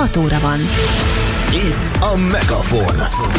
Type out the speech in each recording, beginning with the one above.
6 óra van. Itt a Megafon.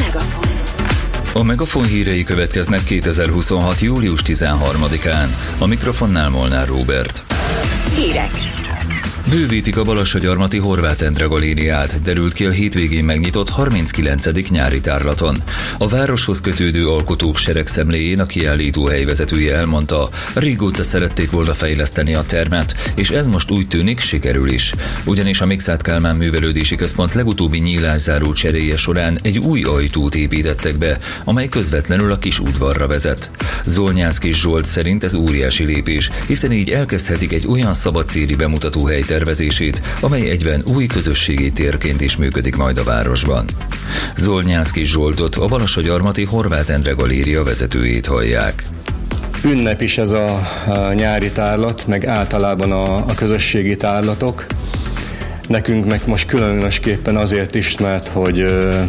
A Megafon hírei következnek 2026. július 13-án. A mikrofonnál Molnár Róbert. Hírek. Bővítik a Balassagyarmati Horváth Endre galériát, derült ki a hétvégén megnyitott 39. nyári tárlaton. A városhoz kötődő alkotók seregszemléjén a kiállítóhely vezetője elmondta, régóta szerették volna fejleszteni a termet, és ez most úgy tűnik, sikerül is. Ugyanis a Mikszáth Kálmán Művelődési Központ legutóbbi nyílászáró cseréje során egy új ajtót építettek be, amely közvetlenül a kis udvarra vezet. Zolnyánszky Zsolt szerint ez óriási lépés, hiszen így elkezdhetik egy olyan szabadtéri bemutatóhely tervezését, amely egyben új közösségi térként is működik majd a városban. Zolnyánszky Zsoltot, a Balassagyarmati Horváth Endre galéria vezetőjét hallják. Ünnep is ez a nyári tárlat, meg általában a közösségi tárlatok. Nekünk meg most különösképpen azért is, mert hogy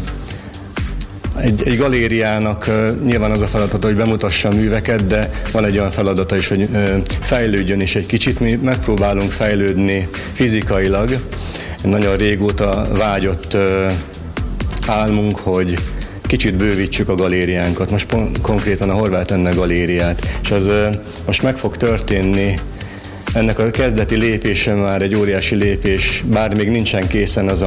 egy galériának nyilván az a feladata, hogy bemutassa a műveket, de van egy olyan feladata is, hogy fejlődjön is egy kicsit. Mi megpróbálunk fejlődni fizikailag. Nagyon régóta vágyott álmunk, hogy kicsit bővítsük a galériánkat. Most konkrétan a Horváth Endre galériát. És ez most meg fog történni. Ennek a kezdeti lépése már egy óriási lépés, bár még nincsen készen az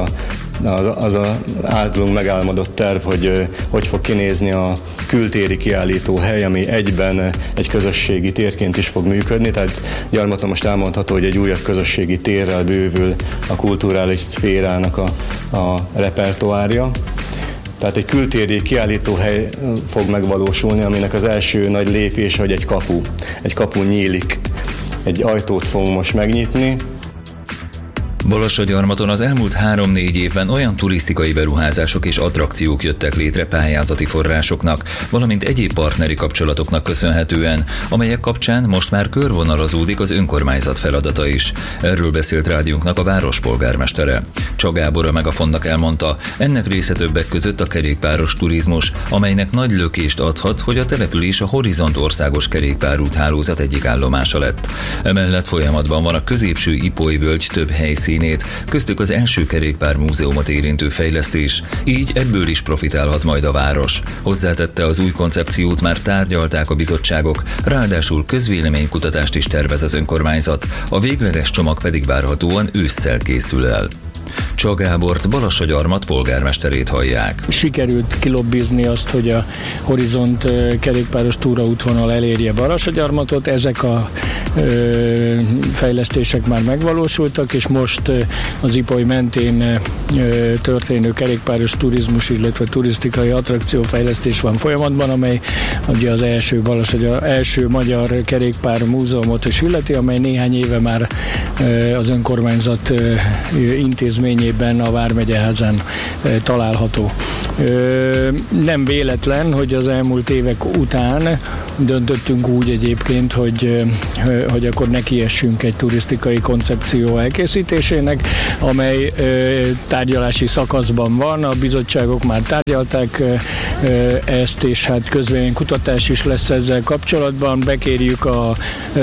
a általunk megálmodott terv, hogy fog kinézni a kültéri kiállítóhely, ami egyben egy közösségi térként is fog működni, tehát Gyarmaton most elmondható, hogy egy újabb közösségi térrel bővül a kulturális szférának a repertoárja. Tehát egy kültéri kiállítóhely fog megvalósulni, aminek az első nagy lépése, hogy egy kapu nyílik. Egy ajtót fogunk most megnyitni. Balassagyarmaton az elmúlt 3-4 évben olyan turisztikai beruházások és attrakciók jöttek létre pályázati forrásoknak, valamint egyéb partneri kapcsolatoknak köszönhetően, amelyek kapcsán most már körvonalazódik az önkormányzat feladata is. Erről beszélt rádiónknak a város polgármestere. Csag Gábor a Megafonnak elmondta, ennek része többek között a kerékpáros turizmus, amelynek nagy lökést adhat, hogy a település a Horizont országos kerékpárúthálózat egyik állomása lett. Emellett folyamatban van a középső Ipoly-völgy több helyszínét, köztük az első kerékpármúzeumot érintő fejlesztés, így ebből is profitálhat majd a város. Hozzátette, az új koncepciót már tárgyalták a bizottságok, ráadásul közvéleménykutatást is tervez az önkormányzat, a végleges csomag pedig várhatóan ősszel készül el. Csag Gábort, Balassagyarmat polgármesterét hallják. Sikerült kilobbizni azt, hogy a Horizont kerékpáros túraútvonal elérje Balassagyarmatot. Ezek a fejlesztések már megvalósultak, és most az Ipoly mentén történő kerékpáros turizmus, illetve turisztikai attrakciófejlesztés van folyamatban, amely ugye az első magyar kerékpár múzeumot is illeti, amely néhány éve már az önkormányzat intézményében a Vármegyeházán található. Nem véletlen, hogy az elmúlt évek után döntöttünk úgy egyébként, hogy akkor nekiessünk egy turisztikai koncepció elkészítésének, amely tárgyalási szakaszban van, a bizottságok már tárgyalták ezt, és hát közvéleménykutatás is lesz ezzel kapcsolatban. Bekérjük a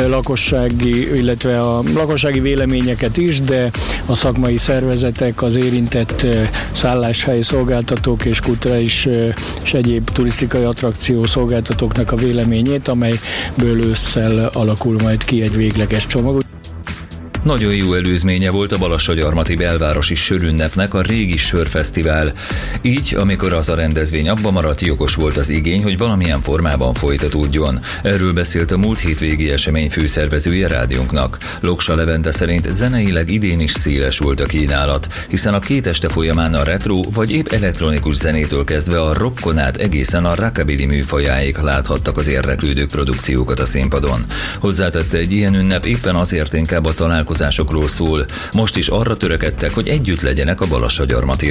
lakossági véleményeket is, de a szakmai szervezetek, az érintett szálláshelyi szolgáltatók és kulturális és egyéb turisztikai attrakció szolgáltatóknak a véleményét, amelyből ősszel alakul majd ki egy végleges csomag. Nagyon jó előzménye volt a Balassagyarmati belvárosi sörünnepnek a régi sörfesztivál. Így, amikor az a rendezvény abba maradt, jogos volt az igény, hogy valamilyen formában folytatódjon. Erről beszélt a múlt hétvégi esemény főszervezője rádiónknak. Loksa Levente szerint zeneileg idén is széles volt a kínálat, hiszen a 2 este folyamán a retro vagy épp elektronikus zenétől kezdve a rockon át egészen a rockabilly műfajáig láthattak az érdeklődők produkciókat a színpadon. Hozzátette, egy ilyen ünnep éppen azért inkább a találkozásokról szól. Most is arra törekedtek, hogy együtt legyenek a balassagyarmatiak.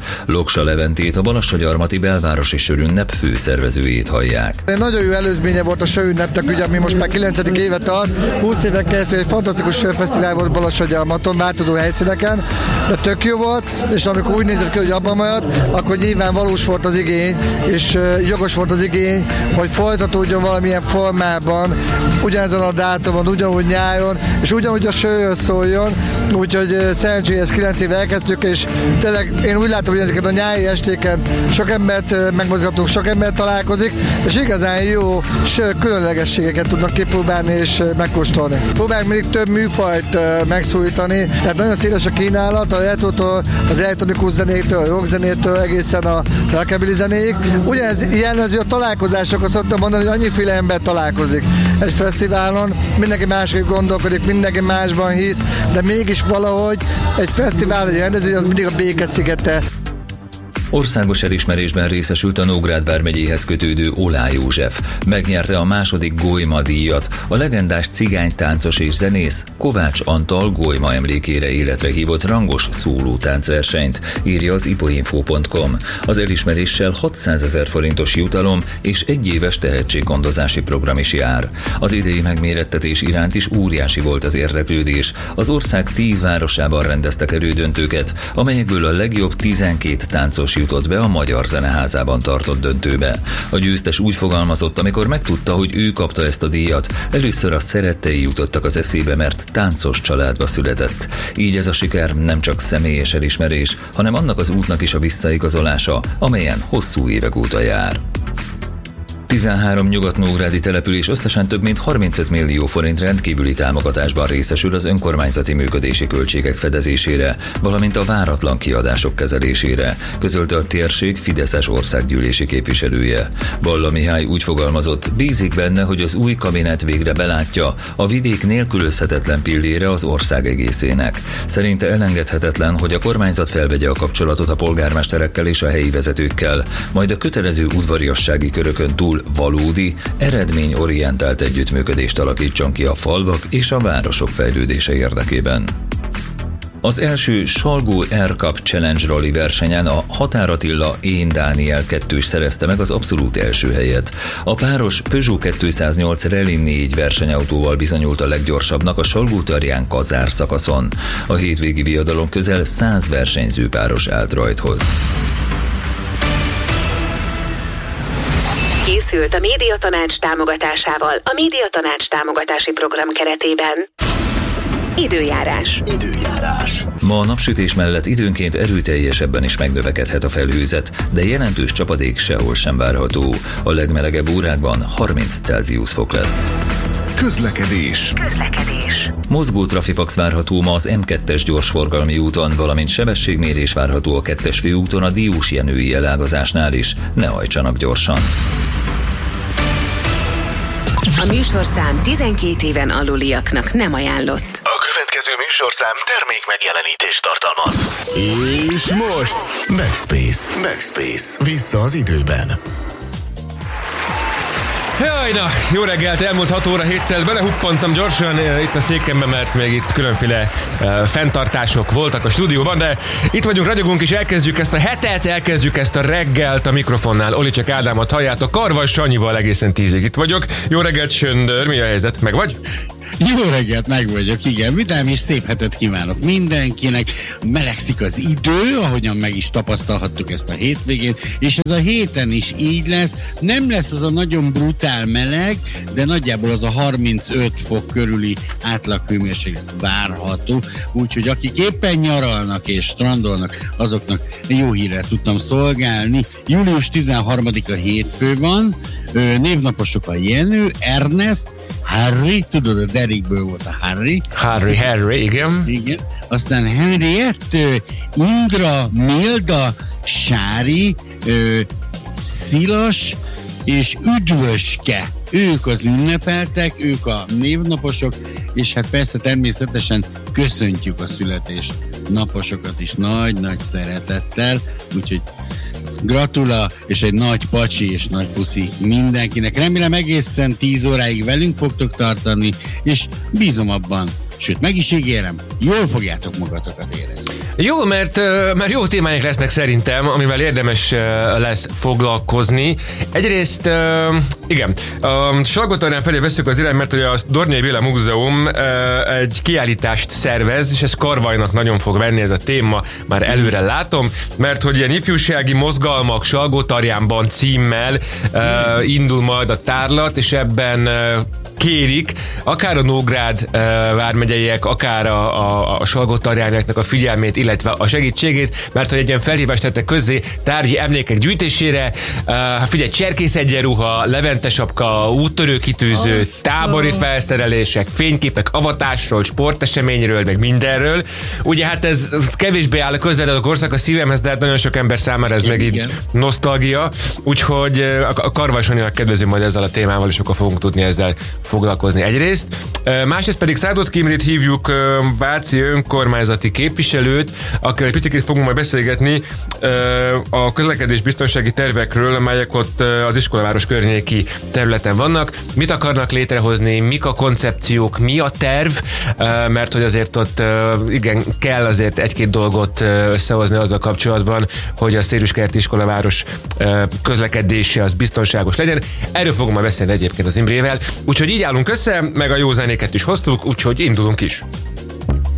Loksa Leventét, a Balassagyarmati belvárosi sörünnep főszervezőjét hallják. Nagyon jó előzménye volt a sörünnepnek, ugye, ami most már 9. éve tart. 20 éven keresztül egy fantasztikus sörfesztivál volt Balassagyarmaton, változó helyszíneken, de tök jó volt, és amikor úgy nézett ki, hogy abban marad, akkor nyilván valós volt az igény, és jogos volt az igény, hogy folytatódjon valamilyen formában, ugyanezen a dátumon, ugyanúgy nyáron, és ugyanúgy a sörről szóljon, úgyhogy szerencsére ezt 9 éve elkezdtük, és tényleg én úgy látom, hogy ezeket a nyári estéken sok embert megmozgatunk, sok embert találkozik, és igazán jó különlegességeket tudnak kipróbálni és megkóstolni. Próbáljuk mindig több műfajt megszólítani, tehát nagyon széles a kínálat, a retrótól, az elektronikus zenétől, a rockzenétől egészen a rockabilly zenéig. Ugyanez jellemző a találkozásokra, szoktam mondani, hogy annyiféle ember találkozik egy fesztiválon, mindenki másképp gondolkodik, mindenki másban hisz, de mégis valahogy egy fesztivál, egy rendező, az mindig a békeszigete. Országos elismerésben részesült a Nógrád vármegyéhez kötődő Olá József. Megnyerte a második Golyma díjat, a legendás cigánytáncos és zenész Kovács Antal Golyma emlékére életre hívott rangos szóló táncversenyt, írja az ipoinfo.com. Az elismeréssel 600 000 forintos jutalom és egyéves tehetséggondozási program is jár. Az idei megmérettetés iránt is óriási volt az érdeklődés. Az ország 10 városában rendeztek elődöntőket, amelyekből a legjobb 12 táncos jutott be a Magyar Zeneházában tartott döntőbe. A győztes úgy fogalmazott, amikor megtudta, hogy ő kapta ezt a díjat, először a szerettei jutottak az eszébe, mert táncos családba született. Így ez a siker nem csak személyes elismerés, hanem annak az útnak is a visszaigazolása, amelyen hosszú évek óta jár. 13 nyugat-nógrádi település összesen több mint 35 millió forint rendkívüli támogatásban részesül az önkormányzati működési költségek fedezésére, valamint a váratlan kiadások kezelésére, közölte a térség fideszes országgyűlési képviselője. Balla Mihály úgy fogalmazott, bízik benne, hogy az új kabinet végre belátja, a vidék nélkülözhetetlen pillére az ország egészének. Szerinte elengedhetetlen, hogy a kormányzat felvegye a kapcsolatot a polgármesterekkel és a helyi vezetőkkel, majd a kötelező udvariassági körökön túl valódi, eredményorientált együttműködést alakítson ki a falvak és a városok fejlődése érdekében. Az első Salgó Air Cup Challenge Rally versenyen a Határ Attila Én Dániel 2-s szerezte meg az abszolút első helyet. A páros Peugeot 208 Rally 4 versenyautóval bizonyult a leggyorsabbnak a Salgó-Tarján Kazár szakaszon. A hétvégi viadalon közel 100 versenyző páros állt rajthoz. Készült a Médiatanács támogatásával a Médiatanács támogatási program keretében. Időjárás. Ma a napsütés mellett időnként erőteljesebben is megnövekedhet a felhőzet, de jelentős csapadék sehol sem várható. A legmelegebb órákban 30 Celsius fok lesz. Közlekedés. Mozgó trafipax várható ma az M2-es gyorsforgalmi úton, valamint sebességmérés várható a 2-es főúton a Diós-Jenői elágazásnál is. Ne hajtsanak gyorsan! A műsorszám 12 éven aluliaknak nem ajánlott. A következő műsorszám termék megjelenítést tartalmaz. És most Backspace. Vissza az időben. Jaj, na, jó reggelt, elmúlt 6 óra héttel belehuppantam gyorsan itt a székembe, mert még itt különféle fenntartások voltak a stúdióban, de itt vagyunk, ragyogunk, és elkezdjük ezt a hetet, elkezdjük ezt a reggelt a mikrofonnál. Olicsek Ádámot halljátok, Karvas Sanyival egészen 10-ig itt vagyok. Jó reggelt, Söndör, mi a helyzet? Meg vagy? Jó reggelt, meg vagyok, igen. Vidám és szép hetet kívánok mindenkinek. Melegszik az idő, ahogyan meg is tapasztalhattuk ezt a hétvégén, és ez a héten is így lesz. Nem lesz az a nagyon brutál meleg, de nagyjából az a 35 fok körüli átlaghőmérséklet várható. Úgyhogy akik éppen nyaralnak és strandolnak, azoknak jó hírrel tudtam szolgálni. Július 13-a hétfő van, névnaposok a Jenő, Ernest, Harry, tudod, a Derrickből volt a Harry. Harry, igen. Igen. Aztán Henriette, Indra, Milda, Sári, Szilas és Üdvöske. Ők az ünnepeltek, ők a névnaposok, és hát persze természetesen köszöntjük a születésnaposokat is nagy-nagy szeretettel, úgyhogy gratula, és egy nagy pacsi és nagy puszi mindenkinek. Remélem egészen 10 óráig velünk fogtok tartani, és bízom abban, sőt, meg is ígérem, jól fogjátok magatokat érezni. Jó, mert jó témáink lesznek szerintem, amivel érdemes lesz foglalkozni. Egyrészt, igen, a Salgótarján felé veszük az irány, mert hogy a Dorniai Béla Múzeum egy kiállítást szervez, és ez Karvajnak nagyon fog venni ez a téma, már előre látom, mert hogy ilyen ifjúsági mozgalmak Salgótarjánban címmel indul majd a tárlat, és ebben kérik akár a Nógrád vármegyeiek, akár a Salgótarjániaknak a figyelmét, illetve a segítségét, mert hogy egy ilyen felhívást tettek közzé tárgyi emlékek gyűjtésére. Figyelj, cserkészegyenruha, levente sapka, úttörőkitűző, tábori felszerelések, fényképek avatásról, sporteseményről, meg mindenről. Ugye hát ez kevésbé áll közel a korszak a szívemhez, de hát nagyon sok ember számára ez meg így nosztalgia, úgyhogy a Karvaj Sanyinak kedvező majd ezzel a témával, és akkor fogunk tudni ezzel foglalkozni egyrészt. Másrészt pedig Szárdot Imrét hívjuk, váci önkormányzati képviselőt, akivel egy picit fogunk majd beszélgetni a közlekedés biztonsági tervekről, amelyek ott az iskolaváros környéki területen vannak. Mit akarnak létrehozni, mik a koncepciók, mi a terv, mert hogy azért ott igen, kell azért egy-két dolgot összehozni azzal kapcsolatban, hogy a Szélüskerti iskolaváros közlekedése az biztonságos legyen. Erről fogunk majd beszélni egyébként az Imrével. Úgyhogy így állunk össze, meg a jó zenéket is hoztuk, úgyhogy indulunk is.